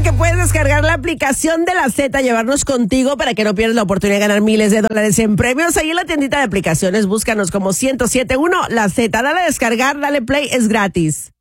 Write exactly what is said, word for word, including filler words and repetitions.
que puedes descargar la aplicación de la Z, llevarnos contigo para que no pierdas la oportunidad de ganar miles de dólares en premios. Ahí en la tiendita de aplicaciones, búscanos como ciento siete punto uno La Z. Dale a descargar, dale play, es gratis.